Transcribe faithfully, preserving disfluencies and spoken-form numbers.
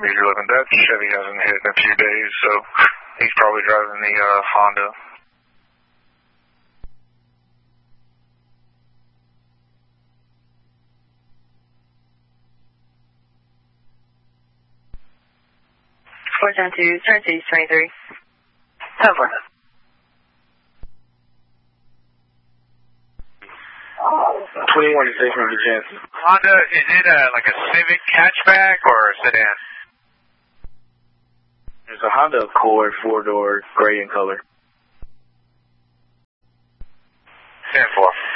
be you're looking at. That Chevy hasn't hit in a few days, so he's probably driving the uh, Honda. four seven two, Cersei twenty-three. Over. twenty-one to six hundred chances. Honda, is it a, like a Civic hatchback or a sedan? It's a Honda Accord, four-door, gray in color. ten four.